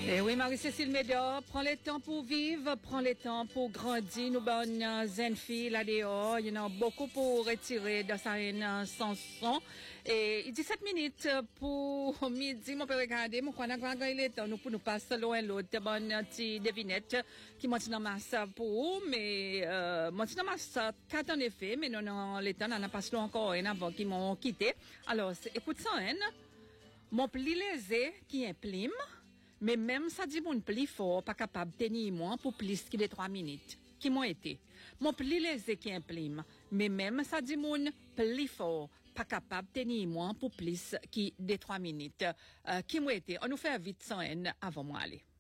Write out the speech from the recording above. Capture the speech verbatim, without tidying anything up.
Eh oui, Marie-Cécile Médor, prends le temps pour vivre, prends le temps pour grandir. Nous bonnes jeunes filles là dehors, il y en a beaucoup pour retirer dans sa chanson. Et dix-sept minutes pour midi, mon père regarder, mon coin a il est temps, nous pour nous passer loin l'autre, bonne petite devinette qui monte dans ma pour, mais, euh, monte dans ma quatre en effet, mais non, non, les temps, on a passé encore un avant qu'ils m'ont quitté. Alors, écoute ça, hein. Mon pli lésé qui imprime, mais même ça dit mon pli fort, pas capable de tenir moi pour plus que les trois minutes. Qui m'ont été. Mon pli lésé qui imprime, mais même ça dit mon pli fort, pas capable de tenir moi pour plus que les trois minutes. Euh, qui m'ont été. On nous fait vite sans haine avant moi aller.